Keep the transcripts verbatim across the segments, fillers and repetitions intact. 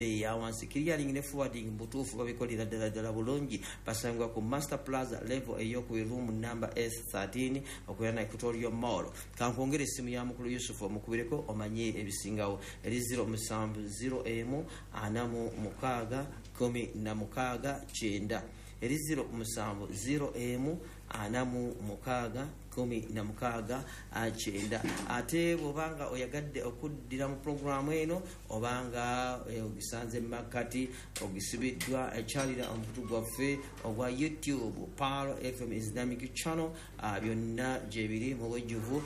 yawansi clearing ne forwarding butuufu babikolera ddala ddala bulungi basangwa ku Master Plaza level eyoku room number S thirteen okuyana Equatorial Mall. Kankongere simu ya mukulu Yusuf omukubireko omanye ebisingawo eri zero musanvu zero emu anamu mukaga kumi na mukaga kyenda eri zero musanvu zero emu anamu mukaga kumi na mukaga achenda ate bobanga oyagadde okuddira mu programu eno obanga ogisanze makati ogisibidwa echalira omukutu gwaffe ogwa YouTube Paro F M Islamic channel byonna jebiri mu bujjuvu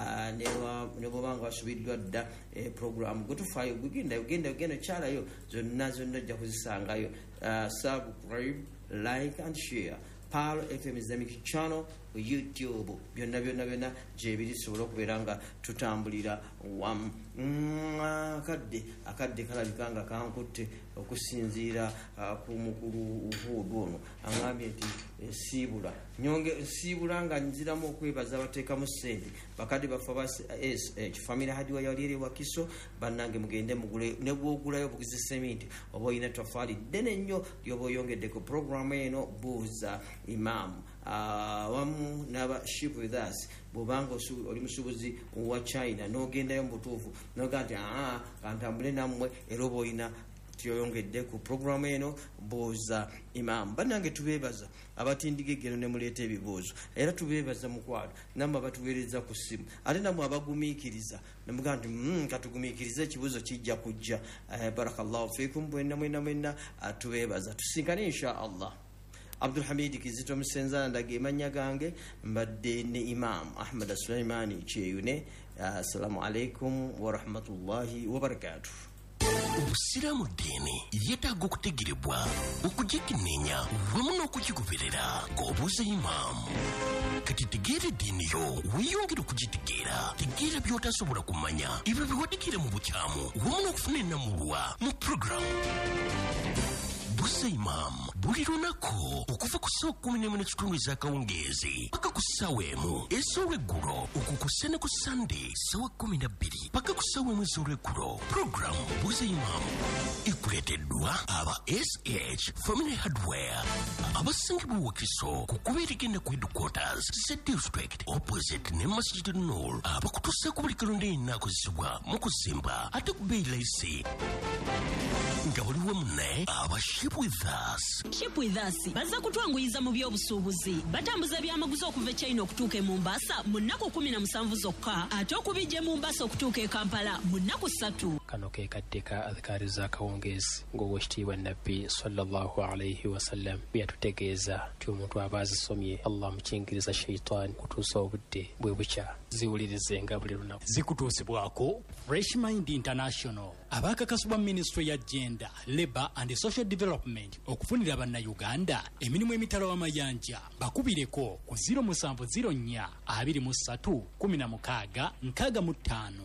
ne bobanga wasubidwa dda programu gotufayo gugenda ugenda ugenda chalayo zonna zonna jja kuzisangayo. Subscribe, like and share Paro F M Islamic channel YouTube byonna byonna byonna jebiri sobola okuberanga tutambulira wamu. akadde akadde kalabikanga kankutte okusinziira ku mukulu uhudu ono angambye nti siibula nyonge siibula nga nziramu okwebaza abateekamu ssente bakadde bafa ba S H family hadiwa yaliere wakiso bannange mugende mugule ne bwogulayo bugizi sementi oba oyina tofali ddene nnyo lyoba oyongedde ku programu eno buuza imam wamu naba ship with us bobanga oli musubuzi wa China n'ogendayo mu butuufu noga nti aa kantambule nammwe era oba oyina tuyongedde ku programu eno buuza imam. Bannange tubeebaza abatindigegero ne muleeta ebibuuzo era tubeebaza mukwalo namwe batuweereza ku ssimu ate namwe abagumiikiriza nemuga nti mm, katugumiikiriza ekibuuzo kijja kujja. Barakallahu fikum bwenna mwenna mwenna tubeebaza tusinkane insha Allah. Abdul Hamid Kizito Msenzana ndage manya gange mbadde ne Imam Ahmad Sulaimani Cheyune. Assalamu alaikum wa rahmatullahi wa barakatuh. Obusiramu dini yetaaga okutegerebwa okujekinenya wamu n'okukikuberera ng'obuuza Imam. Kati tegeera dini yo weyongera okugitegeera tegeera by'otasobola kumanya ebyo biwadikira mu bukyamu wamu n'okufuna ennamulwa mu programu Buuza Imam buli lunaku okuva ku ssaawa kkumi n'emu n'ekitundu ez'akawungeezi paka ku ssaawa emu ez'olweggulo okukussa ne ku Sunday ssaawa kkumi na bbiri paka ku ssaawa emu ez'olweggulo. Programu Buuza Imam ekuleeteddwa aba S H Family Hardware abasangibwa Wakiso ku kuba erigenda ku headquarters Z District opposite ne Masjid Nur abakutuusaako buli kalonda enaakozesebwa mu kuzimba ate ku bbeeyi layisi nga buli wamu ne aba Ship with Us. Ship with Us baza kutwanguyiza mu by'obusuubuzi batambuza byamaguzi okuva China okutuuka e Mombasa mu nnaku kumi na musanvu zokka ate okubijja Mombasa okutuuka e Kampala mu nnaku ssatu. Kano ke kaddeka adhikari za kawongezi ng'owekitiibwa Nabbi sallallahu alayhi wasallam byatutegeeza nti omuntu aba azisomye Allah mukingiriza shaitan kutuusa obudde bwe bukya ziwulirizenga buli lunaku. Zikutuusibwako Fresh Mind International abakakasibwa Ministry ya Gender, Labour and Social Development okufunira bannayuganda emirimu emitala w'amayanja bakubireko ku zero musanvu zero nnya abiri mu ssatu kumi na mukaaga nkaaga mu ttaano.